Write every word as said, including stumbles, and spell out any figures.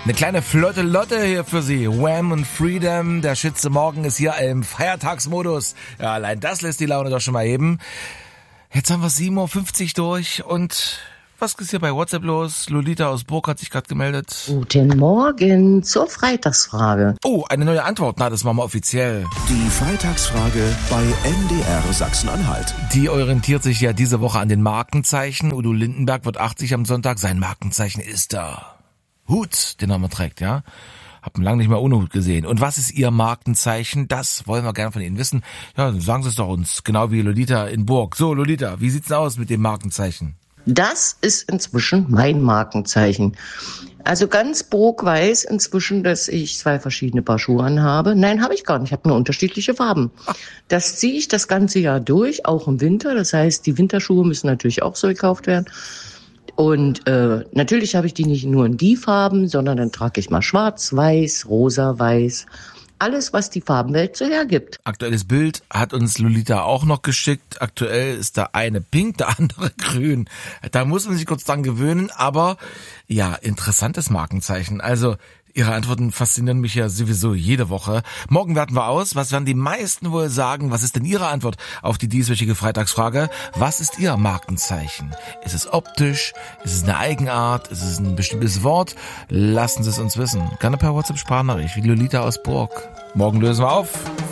Eine kleine Flotte Lotte hier für Sie. Wham und Freedom, der Schütze Morgen ist hier im Feiertagsmodus. Ja, allein das lässt die Laune doch schon mal heben. Jetzt haben wir sieben Uhr fünfzig durch und was ist hier bei WhatsApp los? Lolita aus Burg hat sich gerade gemeldet. Guten Morgen zur Freitagsfrage. Oh, eine neue Antwort. Na, das machen wir offiziell. Die Freitagsfrage bei N D R Sachsen-Anhalt. Die orientiert sich ja diese Woche an den Markenzeichen. Udo Lindenberg wird achtzig am Sonntag. Sein Markenzeichen ist der Hut, den er immer trägt, ja. Hab lange nicht mehr ohne Hut gesehen. Und was ist Ihr Markenzeichen? Das wollen wir gerne von Ihnen wissen. Ja, sagen Sie es doch uns. Genau wie Lolita in Burg. So, Lolita, wie sieht's denn aus mit dem Markenzeichen? Das ist inzwischen mein Markenzeichen. Also ganz Burg weiß inzwischen, dass ich zwei verschiedene Paar Schuhe anhabe. Nein, habe ich gar nicht. Ich habe nur unterschiedliche Farben. Das ziehe ich das ganze Jahr durch, auch im Winter. Das heißt, die Winterschuhe müssen natürlich auch so gekauft werden. Und äh, natürlich habe ich die nicht nur in die Farben, sondern dann trage ich mal schwarz, weiß, rosa, weiß. Alles, was die Farbenwelt so hergibt. Aktuelles Bild hat uns Lolita auch noch geschickt. Aktuell ist der eine pink, der andere grün. Da muss man sich kurz dran gewöhnen, aber ja, interessantes Markenzeichen. Also Ihre Antworten faszinieren mich ja sowieso jede Woche. Morgen werten wir aus. Was werden die meisten wohl sagen? Was ist denn Ihre Antwort auf die dieswöchige Freitagsfrage? Was ist Ihr Markenzeichen? Ist es optisch? Ist es eine Eigenart? Ist es ein bestimmtes Wort? Lassen Sie es uns wissen. Gerne per WhatsApp-Sprachnachricht wie Lolita aus Burg. Morgen lösen wir auf.